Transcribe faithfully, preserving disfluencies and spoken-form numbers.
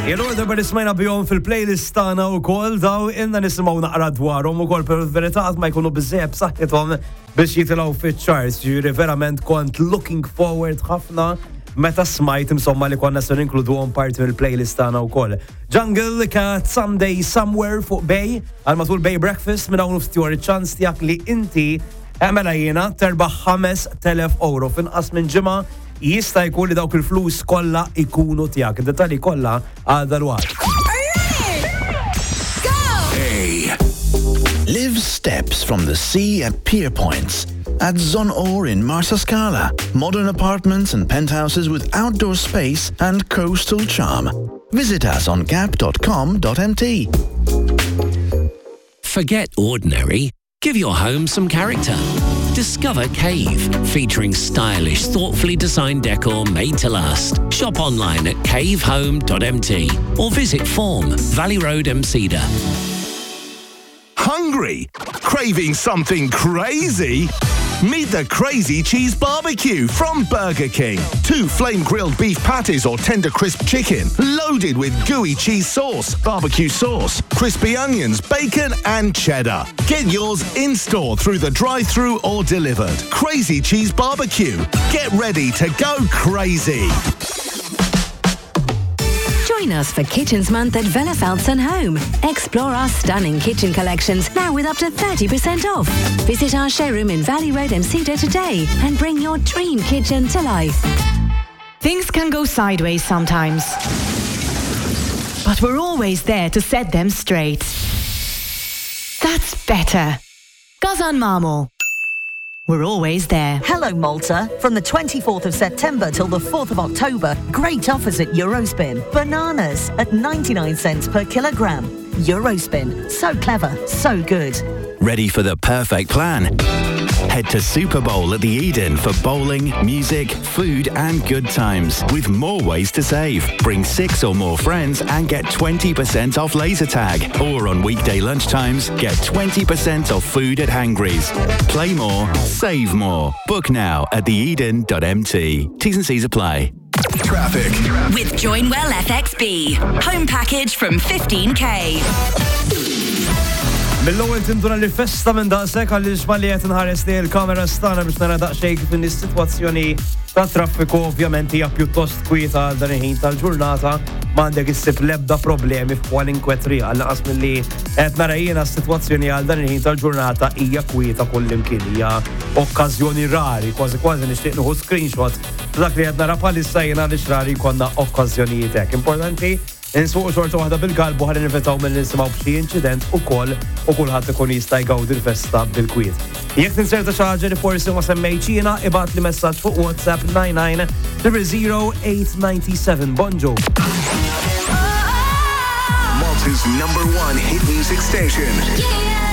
Il-order bar ismajna bihom fil-playlist tagħna wkoll daw inna nisimgħu naqra dwarhom ukoll per-verità ma jkunu biżżejjed b'saħħithom biex jitilgħu fiċ-charts. Ġifieri verament kont looking forward ħafna meta smajt insomma li konna se ninkluduhom parti mill-playlist tagħna wkoll. Jungle Cat Someday Somewhere fuq Bay għal matul Bay Breakfast minn hawn ftit iċ-ċans tiegħek li inti mela jiena terbaħ ħames telef euro f'inqas minn ġimgħa. Jista' jkun li dawk il-flus kollha ikunu tiegħek. Id-dettalji kollha għal dalwaqt. A. Live steps from the sea at Pier Points. At Zon Or in Marsascala. Modern apartments and penthouses with outdoor space and coastal charm. Visit us on gap dot com dot m t. Forget ordinary. Give your home some character. Discover Cave, featuring stylish, thoughtfully designed decor made to last. Shop online at cave home dot m t or visit Form, Valley Road, Mceda. Hungry? Craving something crazy? Meet the Crazy Cheese Barbecue from Burger King. Two flame-grilled beef patties or tender crisp chicken, loaded with gooey cheese sauce, barbecue sauce, crispy onions, bacon and cheddar. Get yours in-store through the drive-thru or delivered. Crazy Cheese Barbecue. Get ready to go crazy. Join us for Kitchens Month at Villa Felton Home. Explore our stunning kitchen collections now with up to thirty percent off. Visit our showroom in Valley Road, Mceda today and bring your dream kitchen to life. Things can go sideways sometimes, but we're always there to set them straight. That's better. Gazan Marmor. We're always there. Hello, Malta. From the twenty-fourth of September till the fourth of October, great offers at Eurospin. Bananas at ninety-nine cents per kilogram. Eurospin. So clever, so good. Ready for the perfect plan? Head to Super Bowl at the Eden for bowling, music, food and good times. With more ways to save. Bring six or more friends and get twenty percent off laser tag. Or on weekday lunchtimes, get twenty percent off food at Hangry's. Play more, save more. Book now at the eden dot m t. T's and C's apply. Traffic. With Joinwell F X B. Home package from fifteen K. Mill-ewwel tinduna li festa minn daqshekk għaliex malli qed inħares li l-kamera stana biex nara daqsxejn kif in is-sitwazzjoni ta' traffiku ovvjament hija pjuttost kwieta għal dan il-ħin tal-ġurnata m'għandek issib l-ebda problemi f'kwalinkwe triq għal naqas milli qed nara jiena s-sitwazzjoni għal dan il-ħin tal-ġurnata hija kwieta kullimkien hija okkażjoni rari, kważi kważi nixtieq nieħu screenshot dak li qed nara bħalissa jiena li rari jkollna okkażjonijiet hekk. Importanti insuq xorta waħda bil-galbu ħalli nivetaw mill nisimgħu b'xi inċident ukoll u kulħadd ikun jista' jgawdi l-festa bil-kwiet. Jekk tinserta xi ħaġa li forsi ma semmejtx jiena ibgħat li messaġġ fuq WhatsApp nine nine zero zero eight nine seven. Bonġu. Malta's number one hit music station.